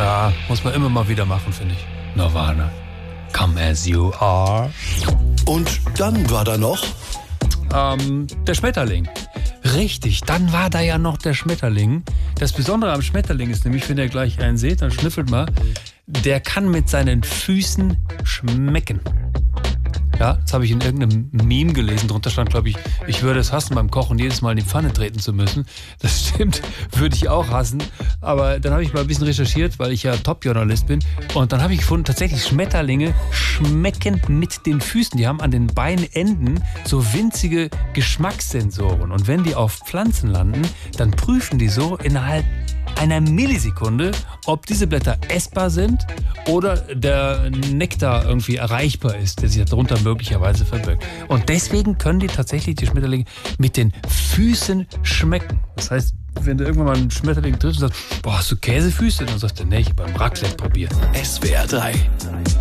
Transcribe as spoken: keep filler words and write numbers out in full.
Ja, muss man immer mal wieder machen, finde ich. Nirvana. Come as you are. Und dann war da noch... Ähm, der Schmetterling. Richtig, dann war da ja noch der Schmetterling. Das Besondere am Schmetterling ist nämlich, wenn ihr gleich einen seht, dann schnüffelt mal, der kann mit seinen Füßen schmecken. Ja, das habe ich in irgendeinem Meme gelesen. Drunter stand, glaube ich, ich würde es hassen, beim Kochen jedes Mal in die Pfanne treten zu müssen. Das stimmt, würde ich auch hassen. Aber dann habe ich mal ein bisschen recherchiert, weil ich ja Top-Journalist bin. Und dann habe ich gefunden, tatsächlich Schmetterlinge schmecken mit den Füßen. Die haben an den Beinenden so winzige Geschmackssensoren. Und wenn die auf Pflanzen landen, dann prüfen die so innerhalb einer Millisekunde, ob diese Blätter essbar sind oder der Nektar irgendwie erreichbar ist, der sich darunter möglicherweise verbirgt. Und deswegen können die tatsächlich, die Schmetterlinge, mit den Füßen schmecken. Das heißt, wenn du irgendwann mal einen Schmetterling triffst und sagst, boah, hast du Käsefüße? Dann sagst du, nee, ich hab beim Raclette probiert. S W R drei